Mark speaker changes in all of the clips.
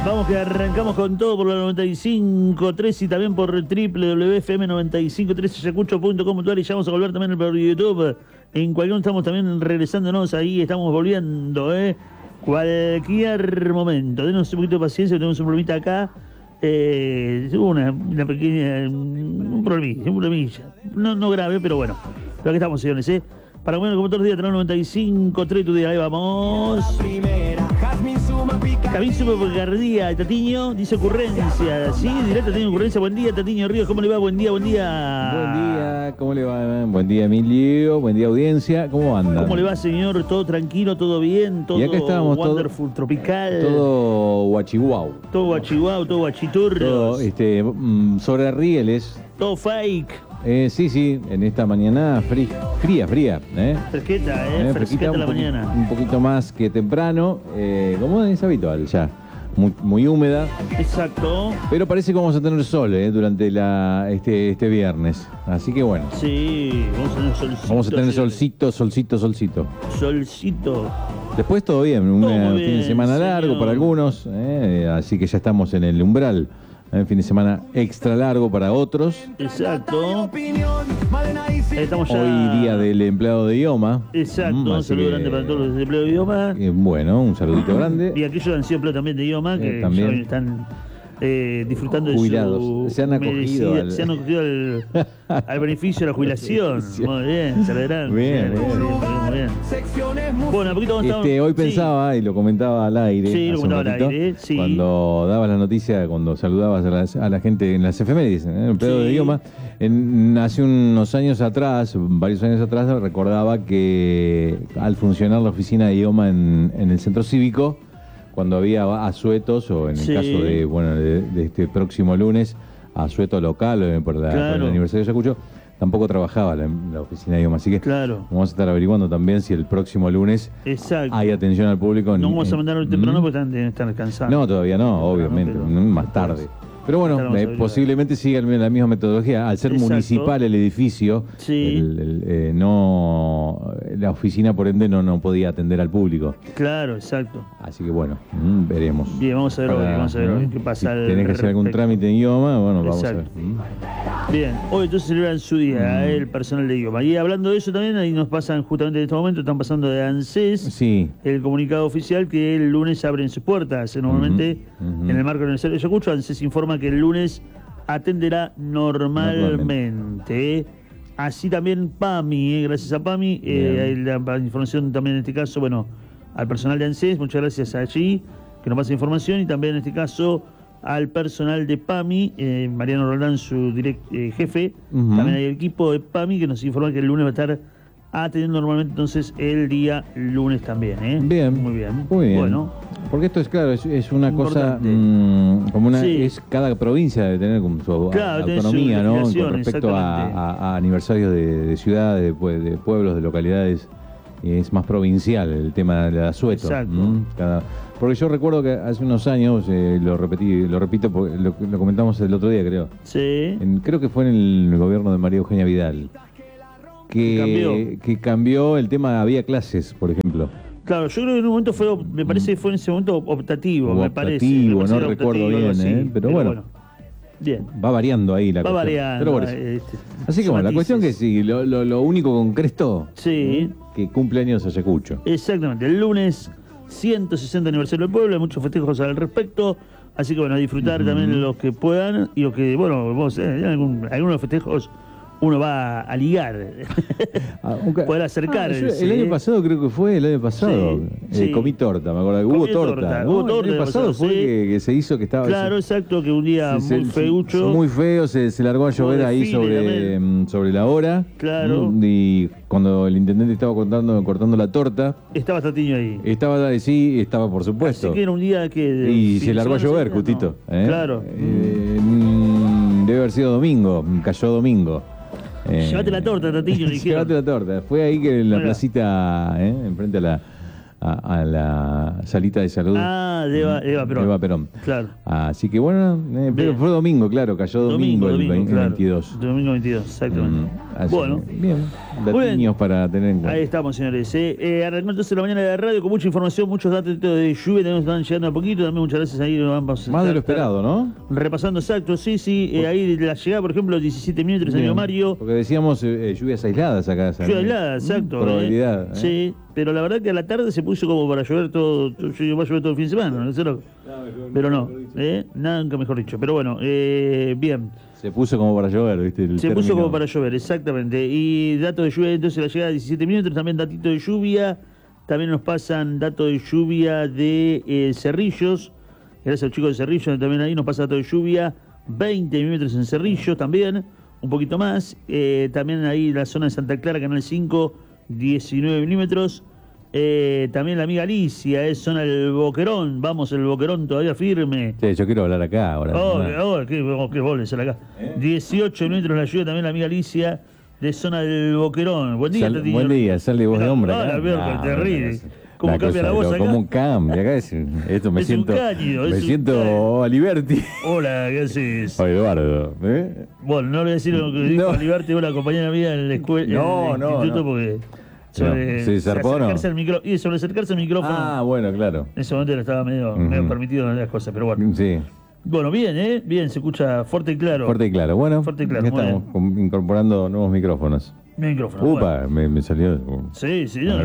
Speaker 1: Vamos que arrancamos con todo por la 95.3 y también por www.fm953ayacucho.com.ar y ya vamos a volver también por YouTube. En cualquier estamos también regresándonos ahí, estamos volviendo, cualquier momento. Denos un poquito de paciencia, tenemos un problemita acá. Una pequeña, un problemilla. No grave, pero bueno. Pero aquí estamos, señores, Para comer como todos los días, tenemos 95.3 tu día, ahí vamos. Jazmín Suma Picardía, Tatiño, dice ocurrencia, ¿sí? Directo tiene ocurrencia, buen día, Tatiño Ríos, ¿cómo le va? Buen día.
Speaker 2: Buen día, ¿cómo le va? Buen día, Emilio, buen día, audiencia, ¿cómo anda?
Speaker 1: ¿Cómo le va, señor? ¿Todo tranquilo, todo bien? ¿Todo
Speaker 2: y acá estamos,
Speaker 1: wonderful, tropical?
Speaker 2: Todo guachihuau.
Speaker 1: Todo guachihuau, todo guachiturros.
Speaker 2: Todo, sobre rieles.
Speaker 1: Todo fake.
Speaker 2: Sí, en esta mañana fría.
Speaker 1: Fresqueta, fresqueta la mañana.
Speaker 2: Un poquito más que temprano, como es habitual ya. Muy húmeda.
Speaker 1: Exacto.
Speaker 2: Pero parece que vamos a tener sol durante este viernes. Así que bueno.
Speaker 1: Sí, vamos a tener solcito.
Speaker 2: Vamos a tener solcito.
Speaker 1: Solcito.
Speaker 2: Después todo bien, fin de semana largo para algunos, así que ya estamos en el umbral. Fin de semana extra largo para otros.
Speaker 1: Exacto. Estamos ya...
Speaker 2: Hoy día del empleado de idioma.
Speaker 1: Exacto, un saludo grande para todos los empleados de idioma.
Speaker 2: Bueno, un saludito grande.
Speaker 1: Y aquellos que han sido empleados también de idioma, que
Speaker 2: también
Speaker 1: están disfrutando
Speaker 2: jubilados.
Speaker 1: De su...
Speaker 2: Se han acogido
Speaker 1: al beneficio de la jubilación. Muy bien, se alegrarán.
Speaker 2: Bien.
Speaker 1: Bueno, un poquito
Speaker 2: hoy pensaba, y lo comentaba al aire.
Speaker 1: Sí, lo comentaba al aire, sí.
Speaker 2: Cuando dabas la noticia, cuando saludabas a la gente en las efemérides, en el empleado de idioma, hace unos años atrás, varios años atrás, recordaba que al funcionar la oficina de idioma en el centro cívico, cuando había asuetos, o en el caso de este próximo lunes, asueto local por el aniversario de Ayacucho, tampoco trabajaba la oficina de idioma. Así que vamos a estar averiguando también si el próximo lunes hay atención al público.
Speaker 1: No vamos a mandar hoy temprano porque están cansados.
Speaker 2: No, todavía no, obviamente, más tarde. Pero bueno, posiblemente siga la misma metodología. Al ser municipal el edificio, la oficina por ende no podía atender al público.
Speaker 1: Claro, exacto.
Speaker 2: Así que bueno, veremos.
Speaker 1: Bien, vamos a ver hoy qué pasa.
Speaker 2: Si tenés que hacer algún trámite en idioma, bueno, vamos a ver.
Speaker 1: Bien, hoy entonces celebran su día el personal de idioma. Y hablando de eso también, ahí nos pasan justamente en este momento, están pasando de ANSES, el comunicado oficial que el lunes abren sus puertas. Normalmente, en el marco del Aniversario de Ayacucho, ANSES informa que el lunes atenderá normalmente. Así también PAMI, gracias a PAMI, hay la información también en este caso, al personal de ANSES, muchas gracias a allí, que nos pasa información, y también en este caso al personal de PAMI, Mariano Roldán, su jefe, también hay el equipo de PAMI que nos informa que el lunes va a estar atendiendo normalmente entonces el día lunes también,
Speaker 2: Bien.
Speaker 1: Muy bien.
Speaker 2: Bueno, porque esto es claro, es una cosa como es cada provincia debe tener como su autonomía, ¿no? Con respecto a aniversarios de ciudades, de pueblos, de localidades, es más provincial el tema del asueto. Porque yo recuerdo que hace unos años, lo repito, porque lo comentamos el otro día, creo.
Speaker 1: Sí.
Speaker 2: Creo que fue en el gobierno de María Eugenia Vidal. Que cambió el tema, había clases, por ejemplo.
Speaker 1: Claro, yo creo que en un momento me parece que fue en ese momento optativo,
Speaker 2: no recuerdo bien, pero bueno.
Speaker 1: Bien.
Speaker 2: Va variando ahí la cuestión.
Speaker 1: Variando.
Speaker 2: Pero así que la cuestión que lo único concreto, que cumple años Ayacucho.
Speaker 1: Exactamente, el lunes 160 aniversario del pueblo, hay muchos festejos al respecto, así que a disfrutar también los que puedan, y los que, algunos festejos uno va a ligar, poder acercar.
Speaker 2: El año pasado creo que fue, comí torta, me acuerdo. Hubo torta. El año pasado fue que se hizo, que estaba...
Speaker 1: Claro, exacto, que un día muy feucho.
Speaker 2: Muy feo, se largó a llover ahí sobre la hora.
Speaker 1: Claro.
Speaker 2: Y cuando el intendente estaba cortando la torta...
Speaker 1: Estaba Tatiño ahí.
Speaker 2: Estaba por supuesto.
Speaker 1: Así que era un día que...
Speaker 2: Y se largó a llover, justito.
Speaker 1: Claro.
Speaker 2: Debe haber sido domingo, cayó domingo.
Speaker 1: Llévate la torta, Tatiño, le dijeron.
Speaker 2: Llévate la torta. Fue ahí que en la placita, enfrente a a la salita de salud.
Speaker 1: De Eva Perón.
Speaker 2: Eva Perón.
Speaker 1: Claro.
Speaker 2: Así que bueno, pero fue domingo, claro, cayó domingo el
Speaker 1: claro.
Speaker 2: 22.
Speaker 1: Domingo 22, exactamente.
Speaker 2: Bueno, bien, datiños para tener en cuenta.
Speaker 1: Ahí estamos, señores. Arrancó entonces la mañana de radio con mucha información, muchos datos de lluvia, están llegando a poquito, también muchas gracias ahí. Vamos
Speaker 2: Más de lo esperado, ¿no?
Speaker 1: Repasando exacto, sí, ahí la llegada, por ejemplo, 17 minutos, amigo Mario.
Speaker 2: Porque decíamos lluvias aisladas acá.
Speaker 1: Lluvia aislada, exacto.
Speaker 2: Probabilidad.
Speaker 1: Sí, pero la verdad que a la tarde se puso como para llover todo, va a llover todo el fin de semana, ¿no? Pero no, nunca mejor dicho. Pero bueno, bien.
Speaker 2: Se puso como para llover, ¿viste?
Speaker 1: Se puso como para llover, exactamente. Y datos de lluvia, entonces la llegada de 17 minutos, también datito de lluvia. También nos pasan datos de lluvia de Cerrillos. Gracias al chico de Cerrillos, también ahí nos pasa datos de lluvia. 20 milímetros en Cerrillos también, un poquito más. También ahí la zona de Santa Clara, Canal 5, 19 milímetros. También la amiga Alicia, es zona del Boquerón. Vamos, el Boquerón todavía firme.
Speaker 2: Sí, yo quiero hablar acá ahora.
Speaker 1: ¿Qué volves a acá? 18 milímetros la lluvia, también la amiga Alicia, de zona del Boquerón. Buen día, Tati.
Speaker 2: Buen día, sale voz de hombre.
Speaker 1: Terrible. ¿Cómo cambia la voz acá?
Speaker 2: Como un cambio acá. Esto me siento. Me siento Aliberti.
Speaker 1: Hola, ¿qué haces?
Speaker 2: Eduardo.
Speaker 1: Bueno, no le voy a decir lo que dijo Aliberti, una compañera mía en la escuela, en el instituto, porque.
Speaker 2: ¿Se zarpó o no?
Speaker 1: Y sobre acercarse al micrófono.
Speaker 2: Ah, bueno, claro.
Speaker 1: En ese momento le estaba medio permitido las cosas, pero bueno.
Speaker 2: Sí.
Speaker 1: Bueno, bien, bien, se escucha fuerte y claro.
Speaker 2: Fuerte y claro. Bueno,
Speaker 1: fuerte y claro,
Speaker 2: estamos incorporando nuevos micrófonos.
Speaker 1: Upa,
Speaker 2: bueno. me salió.
Speaker 1: Sí, no,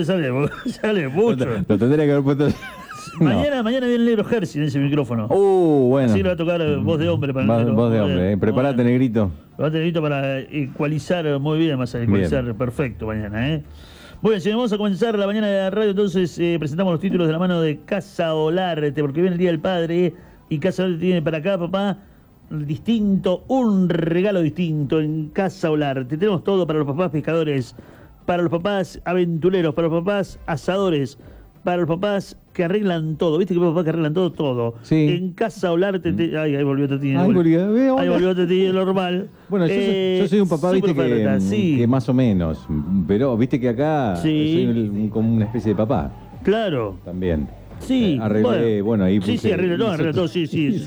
Speaker 1: sale mucho.
Speaker 2: Lo tendría que haber puesto.
Speaker 1: Mañana viene el negro Herzi en ese micrófono.
Speaker 2: Bueno.
Speaker 1: Así le va a tocar voz de hombre para el negro.
Speaker 2: Voz de hombre, Prepárate, negrito.
Speaker 1: Lo va a tener negrito para ecualizar muy bien, más a ecualizar perfecto mañana, Muy bien, si vamos a comenzar la mañana de la radio, entonces presentamos los títulos de la mano de Casa Olarte, porque viene el Día del Padre y Casa Olarte tiene para acá, papá, distinto, un regalo distinto en Casa Olarte. Tenemos todo para los papás pescadores, para los papás aventureros, para los papás asadores, para los papás que arreglan todo. ¿Viste que los papás que arreglan todo?
Speaker 2: Sí.
Speaker 1: En Casa Olarte... ahí volvió Tati.
Speaker 2: Ahí
Speaker 1: volvió Tati, normal.
Speaker 2: Bueno, yo soy un papá, viste, que más o menos. Pero viste que acá soy como una especie de papá.
Speaker 1: Claro.
Speaker 2: También.
Speaker 1: Sí,
Speaker 2: ahí puse...
Speaker 1: Sí, arregla todo, sí.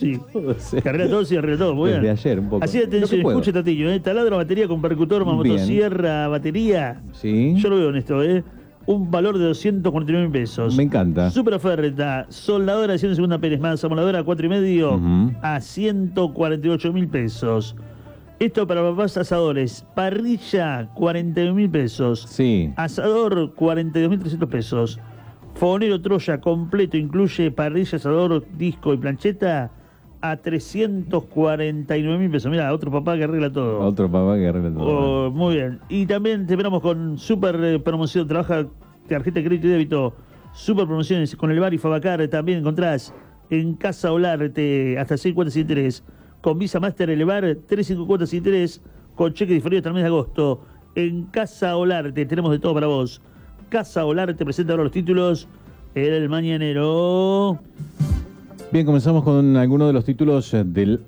Speaker 1: Que arregla todo, muy bien.
Speaker 2: Desde ayer, un poco.
Speaker 1: Así de atención, escuche, Tatillo, taladro, batería con percutor, motosierra, batería.
Speaker 2: Sí.
Speaker 1: Yo lo veo en esto, un valor de 249 mil pesos.
Speaker 2: Me encanta.
Speaker 1: Super oferta. Soldadora de segunda Pérez más, amoladora 4,5 a 148 mil pesos. Esto para papás asadores. Parrilla, 41 mil pesos.
Speaker 2: Sí.
Speaker 1: Asador, 42.300 pesos. Fogonero Troya completo, incluye parrilla, asador, disco y plancheta, a 349 mil pesos. Mira, otro papá que arregla todo. Muy bien. Y también te esperamos con super promoción. Trabaja tarjeta de crédito y débito. Super promociones con el Bar y Fabacar. También encontrás en Casa Olarte hasta 6 cuotas sin interés. Con Visa Master Elevar, 3-5 cuotas sin interés. Con cheque diferido hasta el mes de agosto. En Casa Olarte tenemos de todo para vos. Casa Olarte presenta ahora los títulos. Era el mañanero.
Speaker 2: Bien, comenzamos con algunos de los títulos del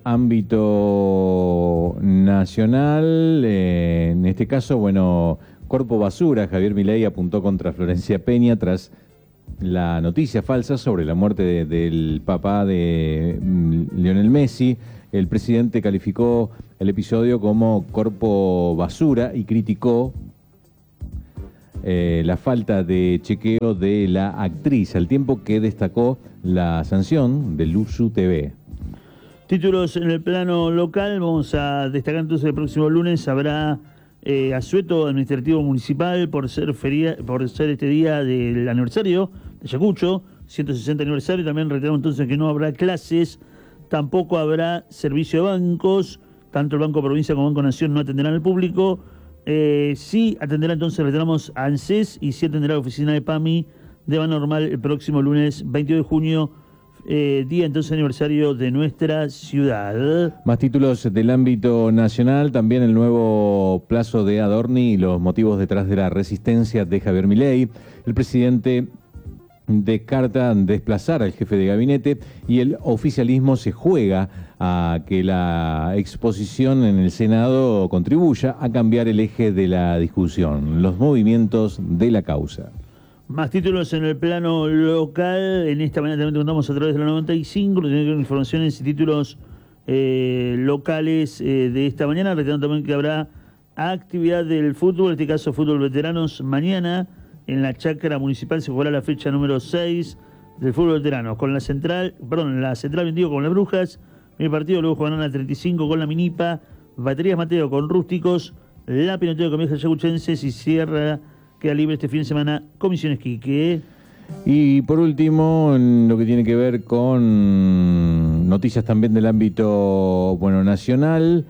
Speaker 2: ámbito nacional. En este caso, Corpo Basura. Javier Milei apuntó contra Florencia Peña tras la noticia falsa sobre la muerte del papá de Lionel Messi. El presidente calificó el episodio como Corpo Basura y criticó la falta de chequeo de la actriz, al tiempo que destacó la sanción del Luzu TV.
Speaker 1: Títulos en el plano local, vamos a destacar entonces el próximo lunes habrá asueto administrativo municipal por ser este día del aniversario de Ayacucho, 160 aniversario. También reiteramos entonces que no habrá clases, tampoco habrá servicio de bancos, tanto el Banco Provincia como Banco Nación no atenderán al público. Sí atenderá entonces, reiteramos, a ANSES y sí atenderá la oficina de PAMI de Banormal el próximo lunes 22 de junio, día entonces aniversario de nuestra ciudad.
Speaker 2: Más títulos del ámbito nacional, también el nuevo plazo de Adorni y los motivos detrás de la resistencia de Javier Milei. El presidente descarta desplazar al jefe de gabinete y el oficialismo se juega a que la exposición en el Senado contribuya a cambiar el eje de la discusión, los movimientos de la causa.
Speaker 1: Más títulos en el plano local. En esta mañana también te contamos a través de la 95, lo tienen que ver informaciones y títulos locales de esta mañana. Reiterando también que habrá actividad del fútbol, en este caso fútbol veteranos. Mañana en la Chácara Municipal se jugará la fecha número 6 del fútbol veteranos. Con la central 22 con las Brujas. El partido luego jugarán a 35 con la Minipa. Baterías Mateo con Rústicos. La Pinoteo con Viejas Yacuchenses. Y cierra, queda libre este fin de semana, Comisiones Quique.
Speaker 2: Y por último, en lo que tiene que ver con noticias también del ámbito nacional,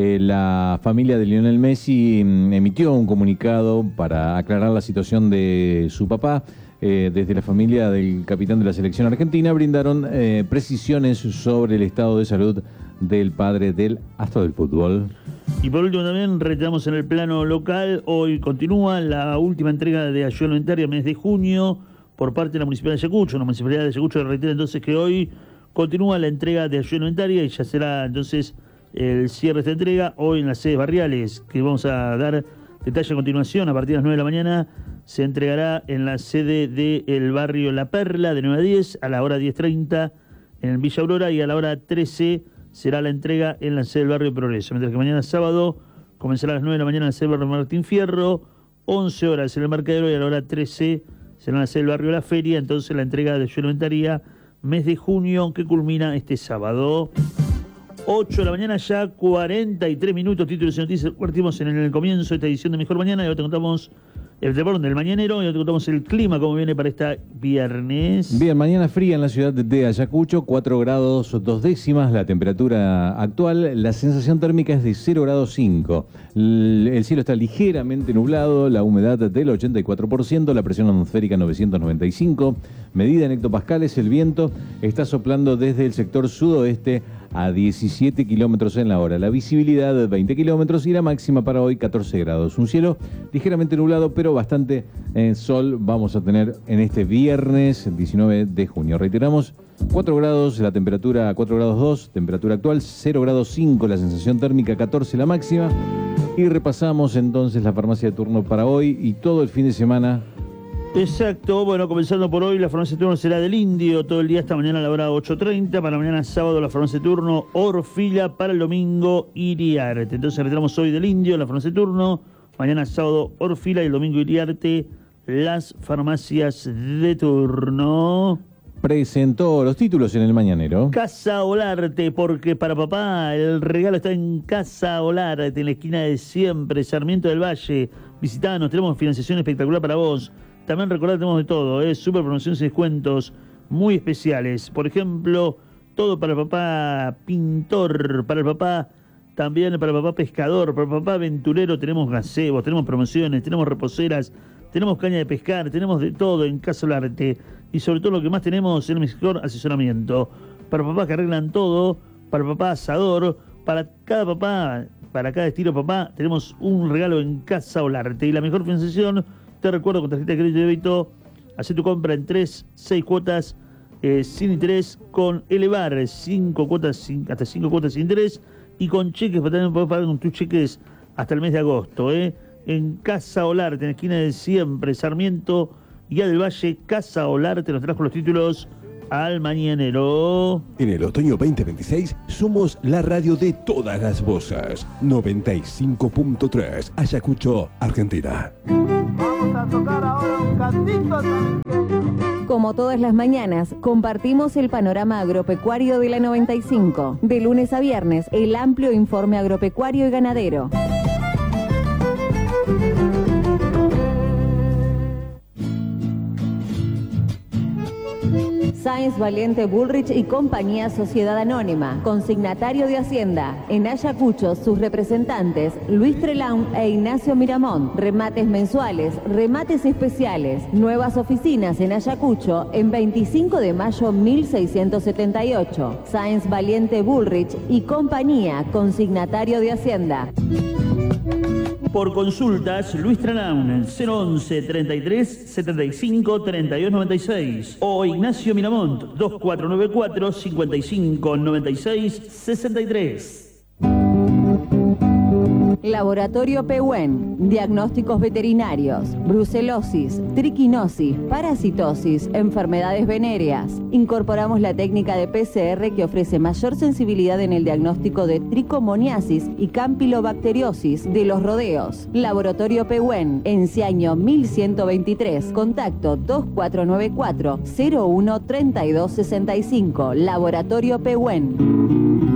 Speaker 2: la familia de Lionel Messi emitió un comunicado para aclarar la situación de su papá. Desde la familia del capitán de la selección argentina brindaron precisiones sobre el estado de salud del padre del astro del fútbol.
Speaker 1: Y por último también retiramos en el plano local. Hoy continúa la última entrega de ayuda alimentaria mes de junio por parte de la Municipalidad de Ayacucho. La Municipalidad de Ayacucho reitera entonces que hoy continúa la entrega de ayuda alimentaria y ya será entonces el cierre de esta entrega hoy en las sedes barriales, que vamos a dar detalle a continuación. A partir de las 9 de la mañana se entregará en la sede del barrio La Perla de 9 a 10, a la hora 10:30 en Villa Aurora, y a la hora 13 será la entrega en la sede del barrio Progreso. Mientras que mañana sábado comenzará a las 9 de la mañana en la sede del barrio Martín Fierro, 11 horas en el Marcadero, y a la hora 13 será en la sede del barrio La Feria. Entonces la entrega de ayuda alimentaria mes de junio, que culmina este sábado. 8 de la mañana, ya 43 minutos, títulos y noticias. Partimos en el comienzo de esta edición de Mejor Mañana y ahora te contamos del mañanero, y ahora te contamos el clima, cómo viene para este viernes.
Speaker 2: Bien, mañana fría en la ciudad de Ayacucho, 4 grados 2 décimas la temperatura actual. La sensación térmica es de 0 grados 5. El cielo está ligeramente nublado, la humedad del 84%, la presión atmosférica 995, medida en hectopascales. El viento está soplando desde el sector sudoeste a 17 kilómetros en la hora. La visibilidad 20 kilómetros y la máxima para hoy 14 grados. Un cielo ligeramente nublado, pero bastante sol vamos a tener en este viernes 19 de junio. Reiteramos, 4 grados la temperatura, 4 grados 2, temperatura actual, 0 grados 5 la sensación térmica, 14 la máxima. Y repasamos entonces la farmacia de turno para hoy y todo el fin de semana.
Speaker 1: Exacto, bueno, comenzando por hoy, la farmacia de turno será del Indio todo el día hasta mañana a la hora 8:30. Para mañana sábado la farmacia de turno Orfila, para el domingo Iriarte. Entonces retiramos hoy del Indio, la farmacia de turno, mañana sábado Orfila y el domingo Iriarte, las farmacias de turno.
Speaker 2: Presentó los títulos en el mañanero.
Speaker 1: Casa Olarte, porque para papá el regalo está en Casa Olarte, en la esquina de siempre, Sarmiento del Valle. Visitanos, tenemos financiación espectacular para vos. También recordad, tenemos de todo, super promociones y descuentos muy especiales. Por ejemplo, todo para el papá pintor, para el papá también, para el papá pescador, para el papá aventurero. Tenemos gazebos, tenemos promociones, tenemos reposeras, tenemos caña de pescar, tenemos de todo en Casa Olarte. Y sobre todo lo que más tenemos es el mejor asesoramiento. Para papás que arreglan todo, para el papá asador, para cada papá, para cada estilo papá, tenemos un regalo en Casa Olarte. Y la mejor financiación, te recuerdo, con tarjeta de crédito y débito, haz tu compra en 6 cuotas sin interés, con Elevar, 5 cuotas hasta 5 cuotas sin interés, y con cheques, también podés pagar con tus cheques hasta el mes de agosto. En Casa Olarte, en la esquina de siempre, Sarmiento y del Valle. Casa Olarte nos trajo los títulos al mañanero.
Speaker 3: En el otoño 2026 somos la radio de todas las voces. 95.3 Ayacucho, Argentina.
Speaker 4: Vamos a tocar ahora un cantito.
Speaker 5: Como todas las mañanas, compartimos el panorama agropecuario de la 95. De lunes a viernes, el amplio informe agropecuario y ganadero. Sáenz Valiente Bullrich y Compañía Sociedad Anónima, consignatario de Hacienda. En Ayacucho, sus representantes, Luis Trelaun e Ignacio Miramont. Remates mensuales, remates especiales. Nuevas oficinas en Ayacucho, en 25 de mayo 1678. Sáenz Valiente Bullrich y Compañía, consignatario de Hacienda.
Speaker 1: Por consultas, Luis Trelaun, 011 33 75 32 96, o Ignacio Miramont, 2494 55 96 63.
Speaker 5: Laboratorio Pehuen, diagnósticos veterinarios, brucelosis, triquinosis, parasitosis, enfermedades venéreas. Incorporamos la técnica de PCR que ofrece mayor sensibilidad en el diagnóstico de tricomoniasis y campylobacteriosis de los rodeos. Laboratorio Pehuen, Enciaño 1123, contacto 2494 01 3265. Laboratorio Pehuen.